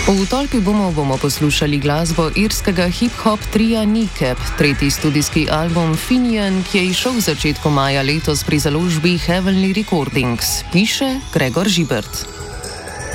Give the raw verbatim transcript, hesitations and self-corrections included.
V tolpi bomo, bomo poslušali glasbo irskega hip-hop tria Nikep, tretji studijski album Finian, ki je izšel v začetku maja letos pri založbi Heavenly Recordings, piše Gregor Žibert.